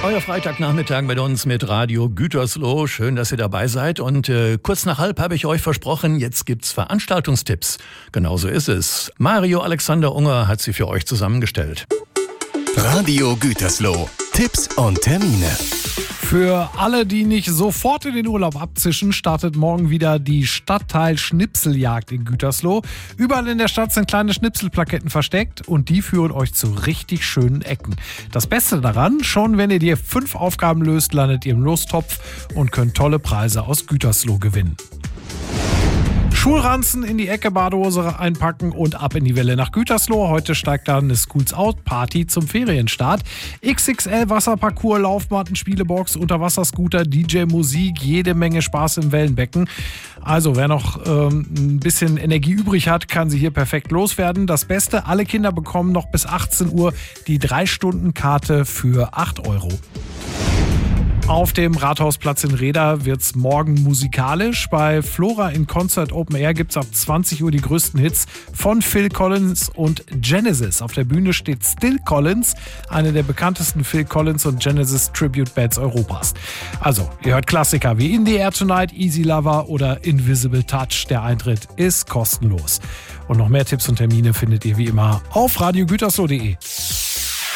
Euer Freitagnachmittag mit uns mit Radio Gütersloh. Schön, dass ihr dabei seid. Und kurz nach 12 habe ich euch versprochen, jetzt gibt's Veranstaltungstipps. Genauso ist es. Mario Alexander Unger hat sie für euch zusammengestellt. Radio Gütersloh. Tipps und Termine. Für alle, die nicht sofort in den Urlaub abzischen, startet morgen wieder die Stadtteil-Schnipseljagd in Gütersloh. Überall in der Stadt sind kleine Schnipselplaketten versteckt und die führen euch zu richtig schönen Ecken. Das Beste daran, schon wenn ihr die 5 Aufgaben löst, landet ihr im Lostopf und könnt tolle Preise aus Gütersloh gewinnen. Schulranzen in die Ecke, Badehose einpacken und ab in die Welle nach Gütersloh. Heute steigt dann eine Schools Out Party zum Ferienstart. XXL Wasserparcours, Laufmatten, Spielebox, Unterwasserscooter, DJ-Musik, jede Menge Spaß im Wellenbecken. Also wer noch ein bisschen Energie übrig hat, kann sie hier perfekt loswerden. Das Beste, alle Kinder bekommen noch bis 18 Uhr die 3-Stunden-Karte für 8 €. Auf dem Rathausplatz in Reda wird's morgen musikalisch. Bei Flora in Concert Open Air gibt's ab 20 Uhr die größten Hits von Phil Collins und Genesis. Auf der Bühne steht Still Collins, eine der bekanntesten Phil Collins und Genesis Tribute Bands Europas. Also, ihr hört Klassiker wie In the Air Tonight, Easy Lover oder Invisible Touch. Der Eintritt ist kostenlos. Und noch mehr Tipps und Termine findet ihr wie immer auf radiogütersloh.de.